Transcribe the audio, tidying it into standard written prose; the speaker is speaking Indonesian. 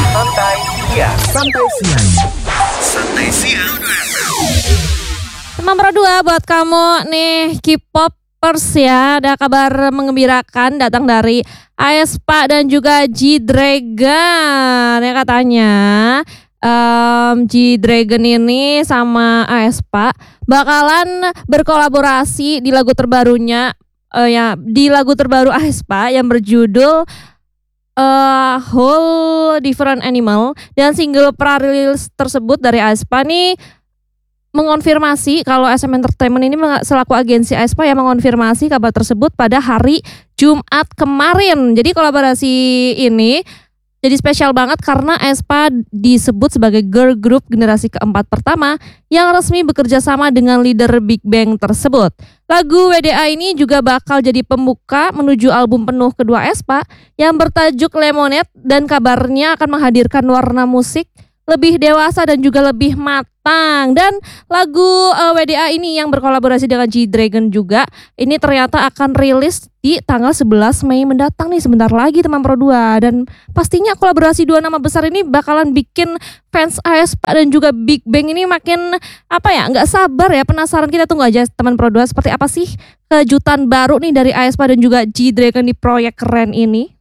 Santai siang. Santai siang. Santai siang. Teman Pro 2 buat kamu nih K-popers ya, ada kabar mengembirakan datang dari aespa dan juga G-Dragon ya katanya. G-Dragon ini sama aespa bakalan berkolaborasi di lagu terbarunya di lagu terbaru aespa yang berjudul Whole Different Animal, dan single pra-rilis tersebut dari aespa nih mengonfirmasi kalau SM Entertainment ini selaku agensi aespa yang mengonfirmasi kabar tersebut pada hari Jumat kemarin. Jadi kolaborasi ini jadi spesial banget karena aespa disebut sebagai girl group generasi keempat pertama yang resmi bekerja sama dengan leader Big Bang tersebut. Lagu WDA ini juga bakal jadi pembuka menuju album penuh kedua aespa yang bertajuk Lemonade, dan kabarnya akan menghadirkan warna musik lebih dewasa dan juga lebih matang. Dan lagu WDA ini yang berkolaborasi dengan G-Dragon juga ini ternyata akan rilis di tanggal 11 Mei mendatang nih, sebentar lagi teman Pro 2. Dan pastinya kolaborasi dua nama besar ini bakalan bikin fans aespa dan juga Big Bang ini makin nggak sabar ya, penasaran. Kita tunggu aja teman Pro 2 seperti apa sih kejutan baru nih dari aespa dan juga G-Dragon di proyek keren ini.